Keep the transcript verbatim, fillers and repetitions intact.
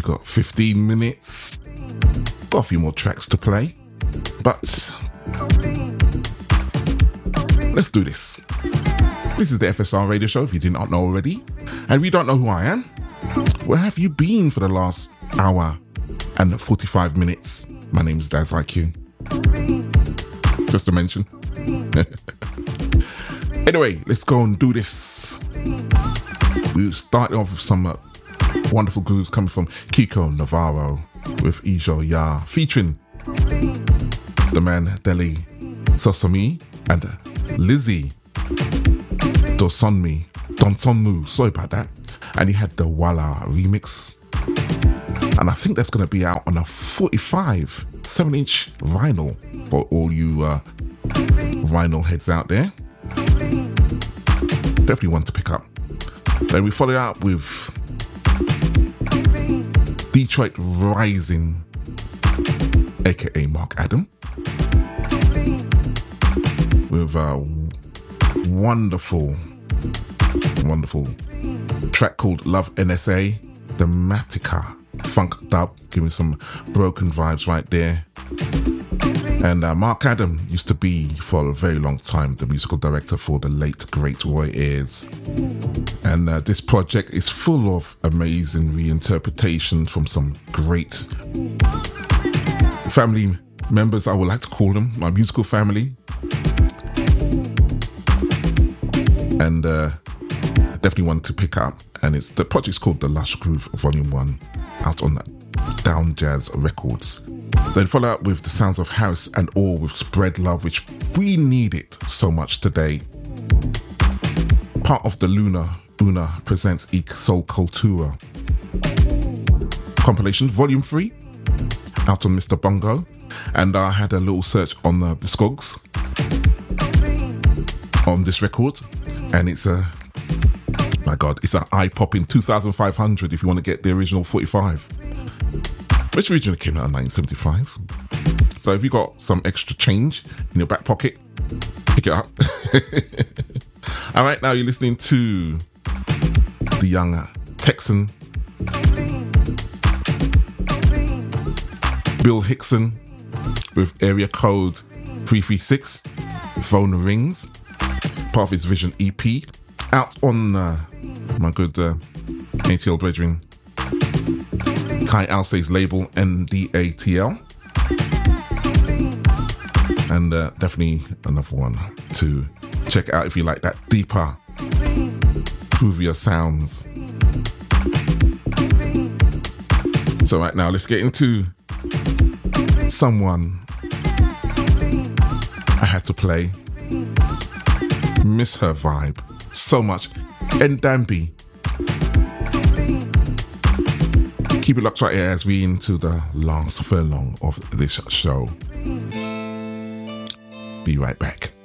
got fifteen minutes. Got a few more tracks to play. But let's do this. This is the F S R Radio Show, if you did not know already. And if you don't know who I am, where have you been for the last hour and forty-five minutes? My name is Daz I Q. Just to mention. Anyway, let's go and do this. We'll start off with some uh, wonderful grooves coming from Kiko Navarro with Ijo Ya, featuring the man Deli Sosomi and Lizzie Dosonmi, Donsonmu, sorry about that. And he had the Walla remix. And I think that's going to be out on a forty-five seven inch vinyl for all you uh, vinyl heads out there. Definitely one to pick up. Then we follow it up with Detroit Rising, aka Mark Adam, with a wonderful, wonderful track called Love N S A, Dematica, funk dub, giving some broken vibes right there. And uh, Mark Adam used to be, for a very long time, the musical director for the late, great Roy Ayers. And uh, this project is full of amazing reinterpretation from some great family members, I would like to call them, my musical family. And uh, I definitely want to pick up. And it's the project's called The Lush Groove Volume one, out on Down Jazz Records. Then follow up with the sounds of House and All with Spread Love, which we need it so much today. Part of the Luna Una presents E Soul Cultura compilation, Volume three, out on Mister Bongo. And I had a little search on the Discogs on this record, and it's a, my God, it's an eye-popping two thousand five hundred if you want to get the original forty-five, which originally came out in nineteen seventy-five. So if you got some extra change in your back pocket, pick it up. All right, now you're listening to the young Texan Bill Hickson with Area Code three three six, Phone Rings, part of his Vision E P, out on uh, my good uh, A T L brethren Kai Alcé's label N D A T L. And uh, definitely another one to check out if you like that deeper, groovier sounds. So right now, let's get into someone I had to play. Miss her vibe so much. Ndambi. Keep it locked right here as we into the last furlong of this show. Be right back.